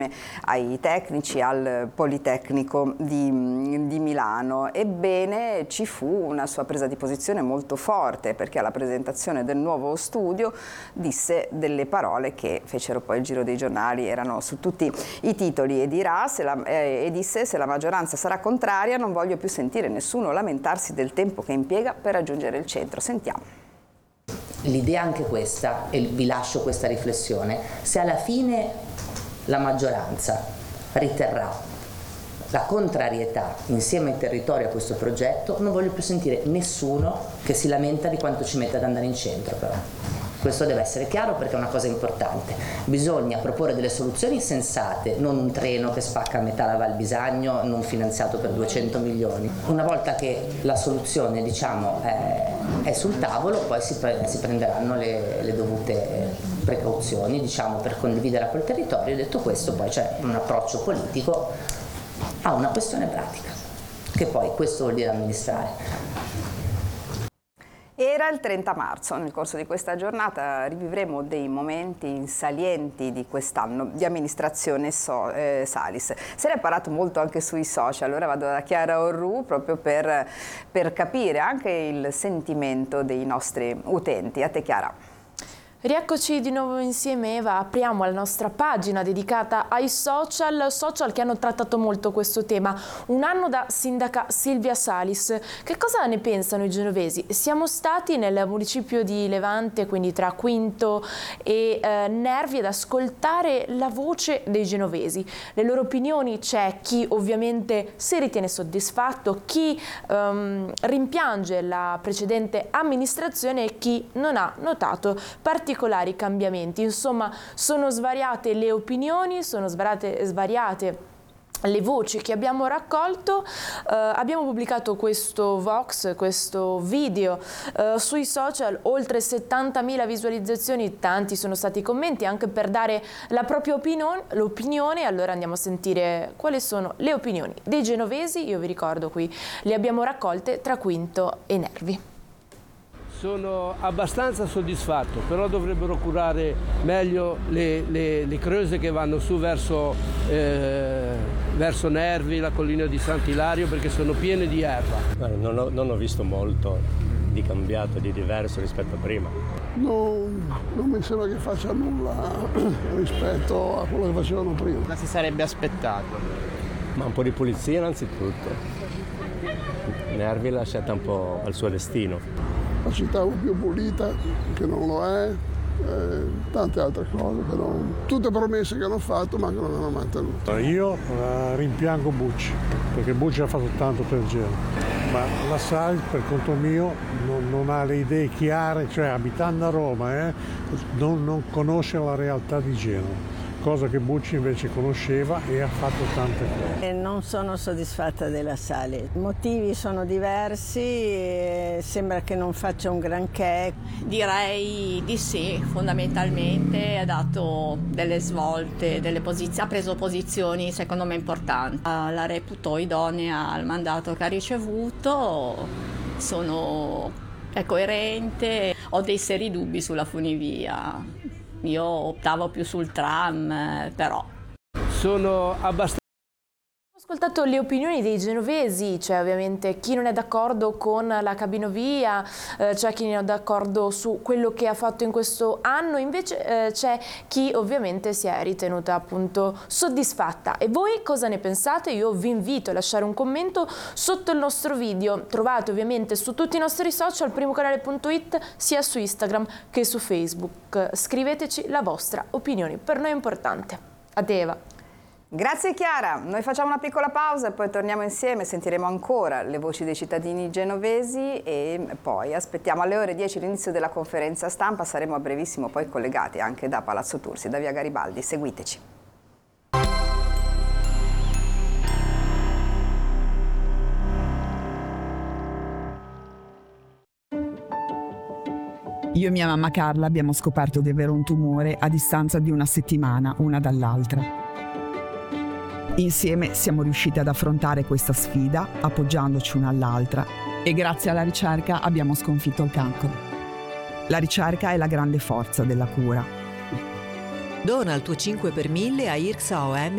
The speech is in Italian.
ai tecnici al Politecnico di Milano. Ebbene, ci fu una sua presa di posizione molto forte, perché alla presentazione del nuovo studio disse delle parole che fecero poi il giro dei giornali, erano su tutti i titoli, e disse: se la maggioranza sarà contraria non voglio più sentire nessuno lamentarsi del tempo che impiega per raggiungere il centro. Sentiamo. L'idea è anche questa, e vi lascio questa riflessione: se alla fine la maggioranza riterrà la contrarietà insieme ai territori a questo progetto, non voglio più sentire nessuno che si lamenta di quanto ci mette ad andare in centro. Però questo deve essere chiaro, perché è una cosa importante. Bisogna proporre delle soluzioni sensate, non un treno che spacca a metà la Val Bisagno, non finanziato per 200 milioni. Una volta che la soluzione, diciamo, è sul tavolo, poi si prenderanno le dovute precauzioni, diciamo, per condividere col territorio. Detto questo, poi c'è un approccio politico a una questione pratica, che poi questo vuol dire amministrare. Era il 30 marzo, nel corso di questa giornata rivivremo dei momenti salienti di quest'anno di amministrazione Salis. Se ne è parlato molto anche sui social, ora vado da Chiara Orru proprio per capire anche il sentimento dei nostri utenti. A te, Chiara. Rieccoci di nuovo insieme, Eva. Apriamo la nostra pagina dedicata ai social che hanno trattato molto questo tema. Un anno da sindaca Silvia Salis. Che cosa ne pensano i genovesi? Siamo stati nel municipio di Levante, quindi tra Quinto e Nervi, ad ascoltare la voce dei genovesi. Le loro opinioni: c'è chi ovviamente si ritiene soddisfatto, chi rimpiange la precedente amministrazione e chi non ha notato particolari cambiamenti. Insomma, sono svariate le opinioni, sono svariate le voci che abbiamo raccolto. Abbiamo pubblicato questo Vox, questo video sui social, oltre 70.000 visualizzazioni, tanti sono stati i commenti anche per dare la propria opinione. Allora andiamo a sentire quali sono le opinioni dei genovesi. Io vi ricordo, qui le abbiamo raccolte tra Quinto e Nervi. Sono abbastanza soddisfatto, però dovrebbero curare meglio le creuse che vanno su verso Nervi, la collina di Sant'Ilario, perché sono piene di erba. Non ho visto molto di cambiato, di diverso rispetto a prima. Non mi sembra che faccia nulla rispetto a quello che facevano prima. Cosa si sarebbe aspettato? Ma un po' di pulizia innanzitutto. Nervi l'ha lasciata un po' al suo destino. La città un più pulita, che non lo è, tante altre cose, però tutte promesse che hanno fatto ma che non hanno mantenuto. Io rimpiango Bucci, perché Bucci ha fatto tanto per Genova, ma la Salis per conto mio non ha le idee chiare, cioè abitando a Roma non conosce la realtà di Genova. Cosa che Bucci invece conosceva e ha fatto tante cose. Non sono soddisfatta della Salis. I motivi sono diversi, e sembra che non faccia un granché. Direi di sì, fondamentalmente ha dato delle svolte, ha preso posizioni secondo me importanti. La reputo idonea al mandato che ha ricevuto, è coerente, ho dei seri dubbi sulla funivia. Io optavo più sul tram, però. Sono abbastanza. Ho ascoltato le opinioni dei genovesi, c'è ovviamente chi non è d'accordo con la cabinovia, c'è chi non è d'accordo su quello che ha fatto in questo anno, invece c'è chi ovviamente si è ritenuta appunto soddisfatta. E voi cosa ne pensate? Io vi invito a lasciare un commento sotto il nostro video. Trovate ovviamente su tutti i nostri social, primocanale.it, sia su Instagram che su Facebook. Scriveteci la vostra opinione, per noi è importante. A te, Eva. Grazie Chiara, noi facciamo una piccola pausa e poi torniamo insieme, sentiremo ancora le voci dei cittadini genovesi e poi aspettiamo alle ore 10 l'inizio della conferenza stampa, saremo a brevissimo poi collegati anche da Palazzo Tursi, da via Garibaldi, seguiteci. Io e mia mamma Carla abbiamo scoperto di avere un tumore a distanza di una settimana, una dall'altra. Insieme siamo riusciti ad affrontare questa sfida, appoggiandoci una all'altra, e grazie alla ricerca abbiamo sconfitto il cancro. La ricerca è la grande forza della cura. Dona il tuo 5 per 1000 a IRCSA OM